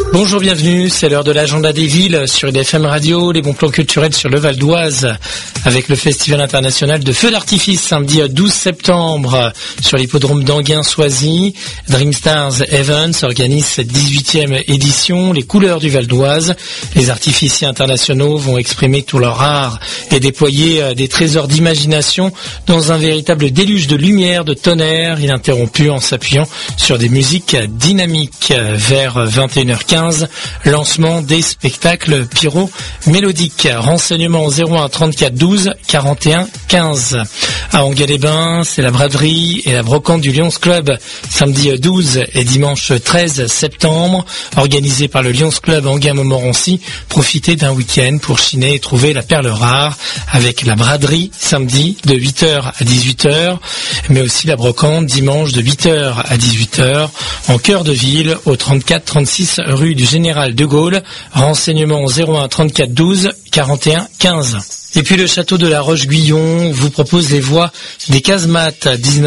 Bonjour, bienvenue, c'est l'heure de l'agenda des villes sur IDFM Radio, les bons plans culturels sur le Val d'Oise, avec le Festival international de feux d'artifice samedi 12 septembre sur l'hippodrome d'Anguin-Soisy. Dream Stars Events organise cette 18e édition, les couleurs du Val d'Oise. Les artificiers internationaux vont exprimer tout leur art et déployer des trésors d'imagination dans un véritable déluge de lumière, de tonnerre, ininterrompu en s'appuyant sur des musiques dynamiques. Vers 21h15, lancement des spectacles pyro-mélodiques. Renseignements au 01 34 12 41 15. À Enghien-les-Bains, c'est la braderie et la brocante du Lions Club, samedi 12 et dimanche 13 septembre, organisé par le Lions Club Enghien-Montmorency. Profitez d'un week-end pour chiner et trouver la perle rare avec la braderie samedi de 8h à 18h, mais aussi la brocante dimanche de 8h à 18h en cœur de ville au 34-36 rue du Général de Gaulle. Renseignements au 01 34 12 41 15. Et puis le château de la Roche-Guyon vous propose les voix des casemates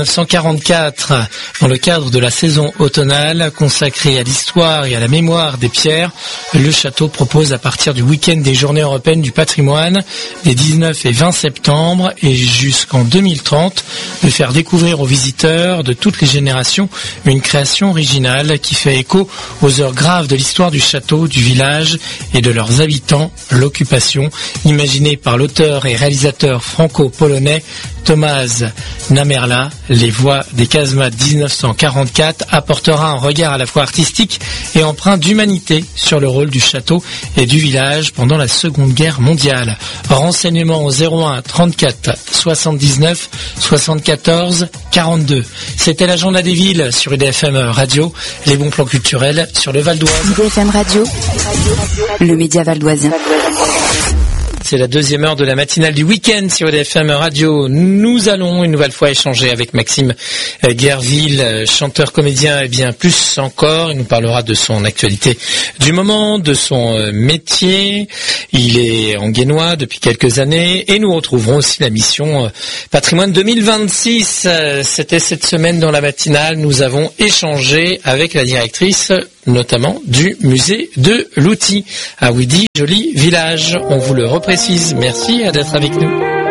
1944 dans le cadre de la saison automnale consacrée à l'histoire et à la mémoire des pierres. Le château propose à partir du week-end des Journées européennes du patrimoine les 19 et 20 septembre et jusqu'en 2030 de faire découvrir aux visiteurs de toutes les générations une création originale qui fait écho aux heures graves de l'histoire du château, du village et de leurs habitants. L'occupation imaginée par l'auteur et réalisateur franco-polonais Tomasz Namerla, les voix des casemates 1944, apportera un regard à la fois artistique et empreint d'humanité sur le rôle du château et du village pendant la Seconde Guerre mondiale. Renseignements au 01 34 79 74 42. C'était l'agenda des villes sur IDFM Radio, les bons plans culturels sur le Val d'Oise. IDFM Radio, le média valdoisien. C'est la deuxième heure de la matinale du week-end sur IDFM Radio. Nous allons une nouvelle fois échanger avec Maxime Guerville, chanteur, comédien et bien plus encore. Il nous parlera de son actualité du moment, de son métier. Il est enguennois depuis quelques années et nous retrouverons aussi la mission Patrimoine 2026. C'était cette semaine dans la matinale. Nous avons échangé avec la directrice notamment du musée de l'outil à Ouidy, joli village. On vous le reprécise. Merci d'être avec nous.